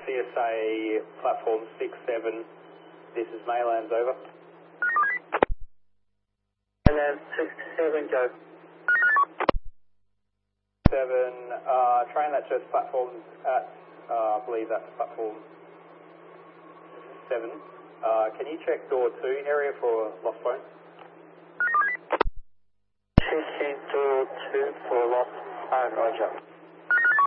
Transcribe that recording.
CSA platform 6-7, this is Maylands, over. Maylands 6-7, go. 7, train that just platforms at, I believe that's platform 7. Can you check door 2 area for lost phone? Checking door 2 for lost phone, roger.